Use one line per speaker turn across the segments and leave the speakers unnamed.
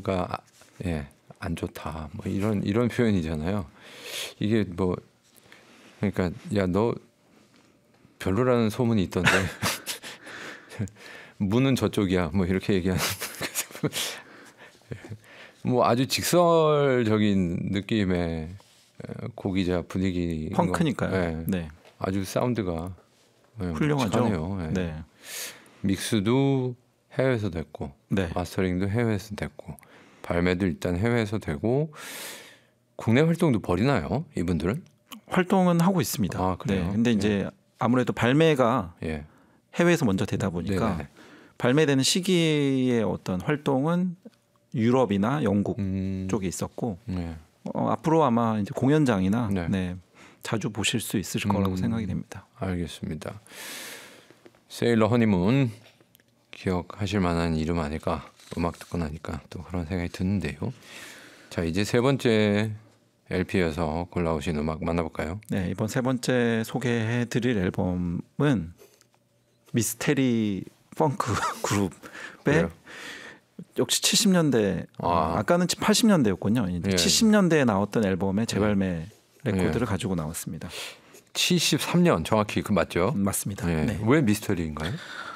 사운드가 안 좋다. 뭐 이런 표현이잖아요. 이게 뭐 그러니까 야 너 별로라는 소문이 있던데 문은 저쪽이야. 뭐 이렇게 얘기하는. 뭐 아주 직설적인 느낌의 곡이자 분위기.
펑크니까요. 네.
아주 사운드가
훌륭하죠.
네. 믹스도 해외에서 됐고,
네.
마스터링도 해외에서 됐고, 발매도 일단 해외에서 되고, 국내 활동도 벌이나요? 이분들은?
활동은 하고 있습니다.
아, 그래요?
네. 근데 이제 아무래도 발매가
예.
해외에서 먼저 되다 보니까
네네.
발매되는 시기의 어떤 활동은 유럽이나 영국 쪽에 있었고
네.
앞으로 아마 이제 공연장이나
네.
자주 보실 수 있을 거라고 생각이 됩니다.
알겠습니다. 세일러 허니문 기억하실 만한 이름 아닐까? 음악 듣고 나니까 또 그런 생각이 드는데요. 자, 이제 세 번째 LP에서 골라오신 음악 만나볼까요?
네, 이번 세 번째 소개해드릴 앨범은 미스테리 펑크 그룹의
그래요?
역시 70년대 아까는 80년대였군요.
예.
70년대에 나왔던 앨범의 재발매 레코드를 가지고 나왔습니다.
73년 정확히 그 맞죠?
맞습니다.
예.
네.
왜 미스터리인가요?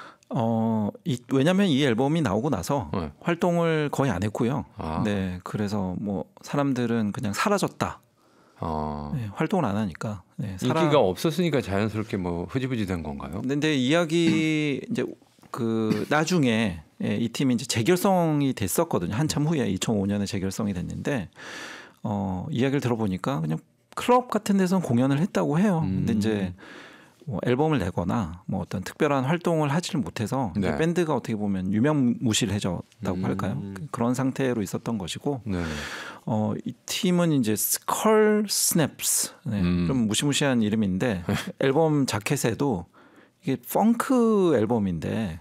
왜냐하면 이 앨범이 나오고 나서 활동을 거의 안 했고요.
아.
네, 그래서 뭐 사람들은 그냥 사라졌다. 네, 활동을 안 하니까
인기가 없었으니까 자연스럽게 뭐 흐지부지 된 건가요?
근데 이야기 이제 그 나중에 이 팀이 이제 재결성이 됐었거든요. 한참 후에 2005년에 재결성이 됐는데 이야기를 들어보니까 그냥 클럽 같은 데서 공연을 했다고 해요. 근데 이제 뭐 앨범을 내거나 뭐 어떤 특별한 활동을 하지를 못해서
네.
밴드가 어떻게 보면 유명무실해졌다고 할까요? 그런 상태로 있었던 것이고
네.
이 팀은 이제 스컬 스냅스 좀 무시무시한 이름인데 앨범 자켓에도 이게 펑크 앨범인데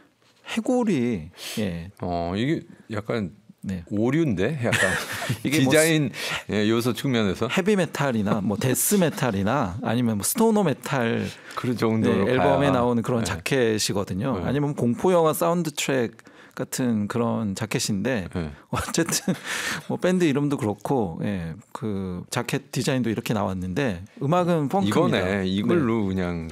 해골이
이게 약간
네.
오류인데 약간
이게
디자인 요소 측면에서
헤비 메탈이나 뭐 데스 메탈이나 아니면 뭐 스토너 메탈
그런 정도로
앨범에 나오는 그런 자켓이거든요. 아니면 공포 영화 사운드 트랙 같은 그런 자켓인데 어쨌든 뭐 밴드 이름도 그렇고 그 자켓 디자인도 이렇게 나왔는데 음악은 펑크입니다.
이거네. 이걸로 그냥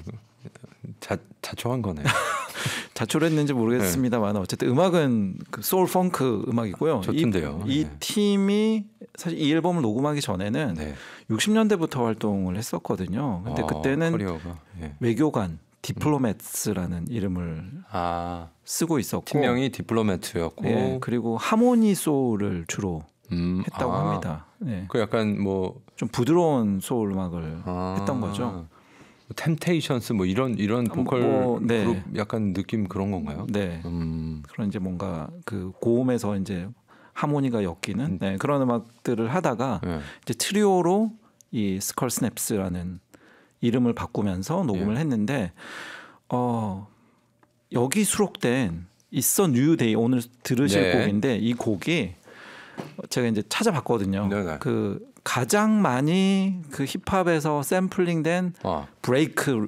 자초한 거네.
자초했는지 모르겠습니다만 어쨌든 음악은 그 소울 펑크 음악이고요.
좋던데요.
이 팀이 사실 이 앨범을 녹음하기 전에는 60년대부터 활동을 했었거든요. 근데 그때는
커리어가,
외교관 디플로매츠라는 이름을 쓰고 있었고
팀명이 디플로매트였고
그리고 하모니 소울을 주로 했다고 합니다.
그 약간 뭐
좀 부드러운 소울 음악을 했던 거죠.
템테이션스 뭐 이런 보컬 그룹 약간 느낌 그런 건가요?
네. 그런 이제 뭔가 그 고음에서 이제 하모니가 엮이는 그런 음악들을 하다가 이제 트리오로 이 스컬 스냅스라는 이름을 바꾸면서 녹음을 했는데 여기 수록된 It's a New Day 오늘 들으실 곡인데 이 곡이 제가 이제 찾아봤거든요. 그 가장 많이 그 힙합에서 샘플링된 브레이크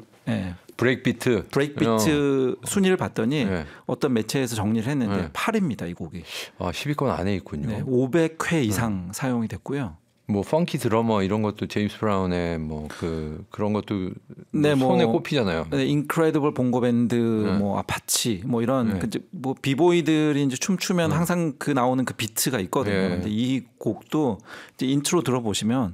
순위를 봤더니 어떤 매체에서 정리를 했는데 8위입니다. 이 곡이.
10위권 안에 있군요.
500회 이상 사용이 됐고요.
뭐 펑키 드러머 이런 것도 제임스 브라운의 뭐 그런 것도 손에 꼽히잖아요.
인크레디블 봉고 밴드, 뭐 아파치, 뭐 이런 뭐 비보이들이 이제 춤추면 항상 그 나오는 그 비트가 있거든요. 근데 이 곡도 이제 인트로 들어보시면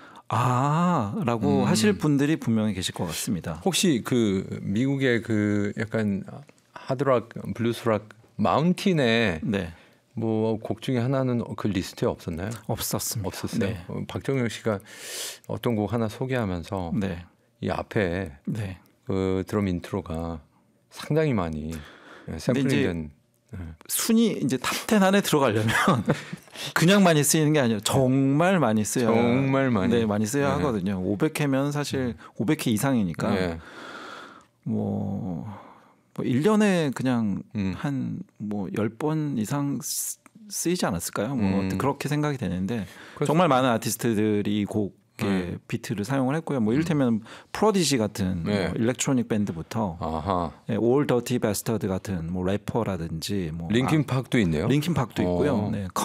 라고 하실 분들이 분명히 계실 것 같습니다.
혹시 그 미국의 그 약간 하드락, 블루스락 마운틴에 뭐 곡 중에 하나는 그 리스트에 없었나요?
없었습니다.
없었어요. 박정영 씨가 어떤 곡 하나 소개하면서 이 앞에 그 드럼 인트로가 상당히 많이 샘플링된
순위 이제 탑10 안에 들어가려면 그냥 많이 쓰이는 게 아니라 정말 많이 쓰여야 많이 쓰여야 하거든요. 500회면 사실 500회 이상이니까 뭐 1년에 그냥 한 뭐 10번 이상 쓰이지 않았을까요? 뭐 그렇게 생각이 되는데 정말 많은 아티스트들이 이 곡의 비트를 사용을 했고요. 뭐 이를테면 프로디지 같은 뭐 일렉트로닉 밴드부터 올 더티 베스터드 같은 뭐 래퍼라든지 뭐
링킨 파크도 있네요.
링킨 파크도 있고요.